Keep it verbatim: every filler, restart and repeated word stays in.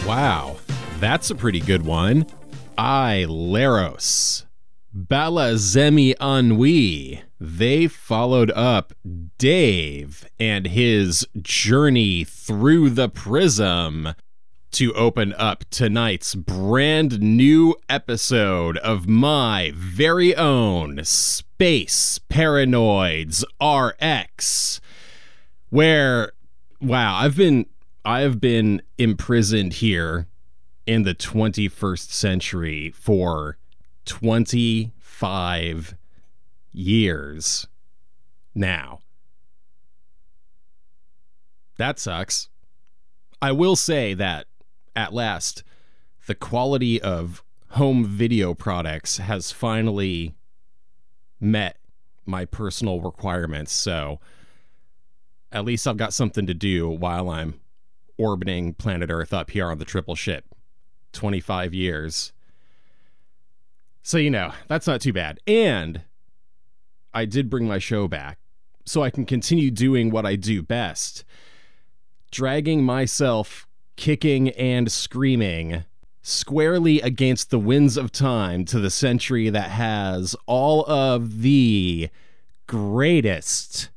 Wow, that's a pretty good one. I, Laros, Balazemi Ennui. They followed up Dave and his journey through the prism to open up tonight's brand new episode of my very own Space Paranoids R X, where, wow, I've been I have been imprisoned here in the twenty-first century for twenty-five years now. That sucks. I will say that at last, the quality of home video products has finally met my personal requirements, so at least I've got something to do while I'm orbiting planet Earth up here on the triple ship. twenty-five years. So, you know, that's not too bad. And I did bring my show back so I can continue doing what I do best. Dragging myself kicking and screaming squarely against the winds of time to the century that has all of the greatest